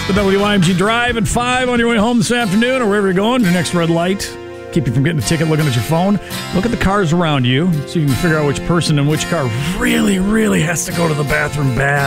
The WYMG Drive at 5 on your way home this afternoon or wherever you're going, your next red light. Keep you from getting a ticket looking at your phone. Look at the cars around you so you can figure out which person in which car really, really has to go to the bathroom bad.